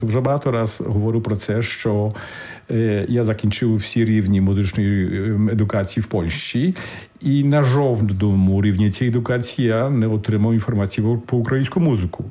Вже багато раз говорю про це, що я закінчив всі рівні музичної едукації в Польщі, і на жодному рівні цієї едукації я не отримав інформації про українську музику.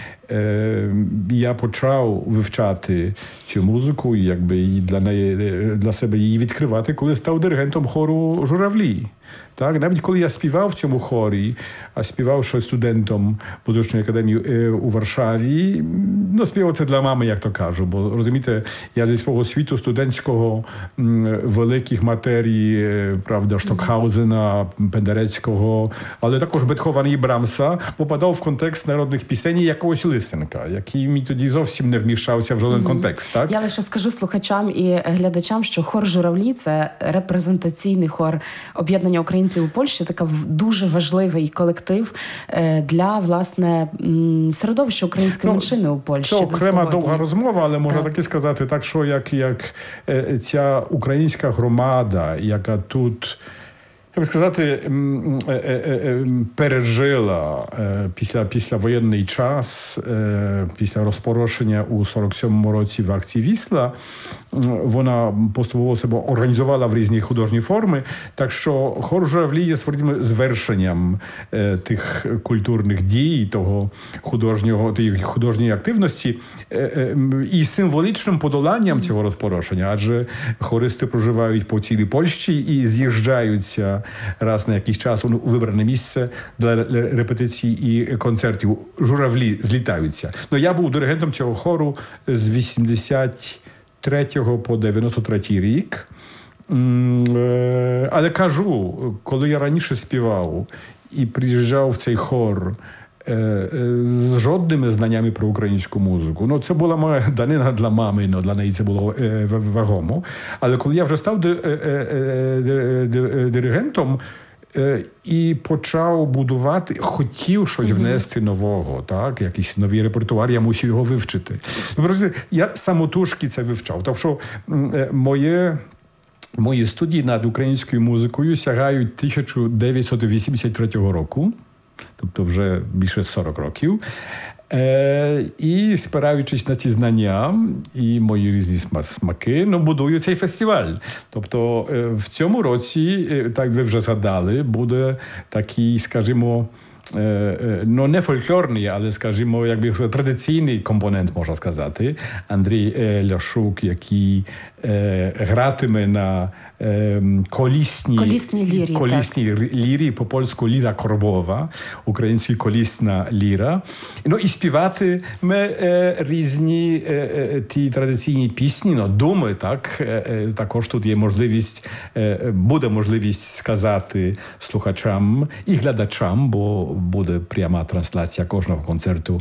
Я почав вивчати цю музику, якби для себе її відкривати, коли став диригентом хору «Журавлі». Так, навіть коли я співав в цьому хорі, а співав ще студентом музичної академії у Варшаві, співав це для мами, як то кажу, бо, розумієте, я зі свого світу студентського великих матерій, правда, Штокхаузена, Пендерецького, але також Бетховена і Брамса, попадав в контекст народних пісень якогось Лисенка, який мені тоді зовсім не вміщався в жоден контекст. Так? Я лише скажу слухачам і глядачам, що хор «Журавлі» – це репрезентаційний хор об'єднання українців у Польщі, така дуже важливий колектив для, власне, середовища української меншини у Польщі. Це окрема довга розмова, але можна таки сказати, так, що як ця українська громада, яка тут, як сказати, пережила післявоєнний час, після розпорошення у 47-му році в акції «Вісла», вона поступово себе організувала в різні художні форми, так що хор «Журавлі» є своїм звершенням тих культурних дій, тієї художньої активності і символічним подоланням цього розпорошення, адже хористи проживають по цілій Польщі і з'їжджаються раз на якийсь час у вибране місце для репетицій і концертів. «Журавлі» злітаються. Я був диригентом цього хору з 83-го по 93-й рік. Але кажу, коли я раніше співав і приїжджав в цей хор з жодними знаннями про українську музику. Це була моя данина для мами, для неї це було вагомо. Але коли я вже став диригентом і почав будувати, хотів щось внести нового, так, якийсь новий репертуар, я мусив його вивчити. Я самотужки це вивчав. Тобто мої студії над українською музикою сягають 1983 року, тобто вже більше 40 років. І спираючись на ці знання і мої різні смаки, будую цей фестиваль. Тобто в цьому році, так ви вже згадали, буде такий, скажімо, не фольклорний, але, скажімо, традиційний компонент, можна сказати. Андрій Ляшук, який гратиме на колісній лірі, по-польську ліра коробова, українська колісна ліра. І співатиме різні ті традиційні пісні, думи, так. Також тут є буде можливість сказати слухачам і глядачам, бо буде пряма трансляція кожного концерту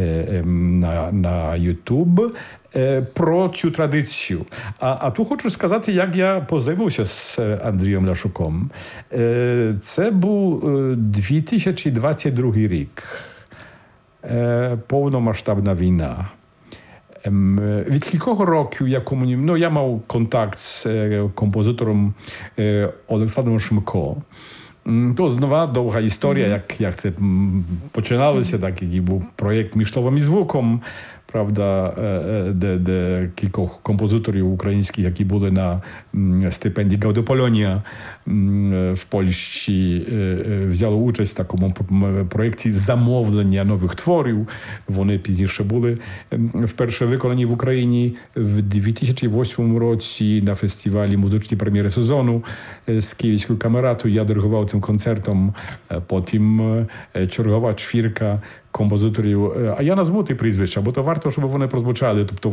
на YouTube, про цю традицію. А тут хочу сказати, як я познайомився з Андрієм Ляшуком. Це був 2022 рік. Повномасштабна війна. Від кількох років я мав контакт з композитором Олександром Шмко. То знову довга історія, як це починалося, так, який був проєкт «Між словом і звуком», правда, де кількох композиторів українських, які були на стипендії Гаудопольонія в Польщі, взяли участь в такому проєкті замовлення нових творів. Вони пізніше були вперше виконані в Україні в 2008 році на фестивалі музичної прем'єри сезону з Київською камератою. Я диригував цим концертом, потім чергова чвірка композиторів, а я назву ті прізвища, бо то варто, щоб вони прозвучали. Тобто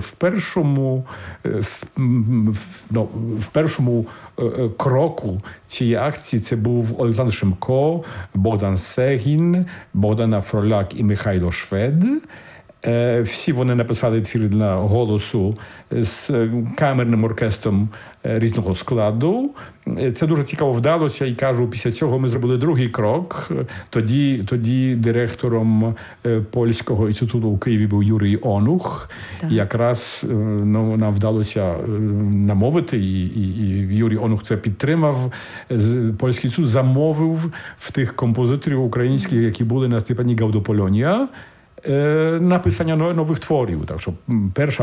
в першому кроку цієї акції це був Олександр Шмко, Богдан Сегін, Богдана Фроляк і Михайло Швед. Всі вони написали твір для голосу з камерним оркестром різного складу. Це дуже цікаво вдалося, і кажу, після цього ми зробили другий крок. Тоді директором Польського інституту у Києві був Юрій Онух. Якраз нам вдалося намовити, і Юрій Онух це підтримав. Польський інститут замовив в тих композиторів українських, які були на стипендії Гаудопольонія, написання нових творів. Так що перша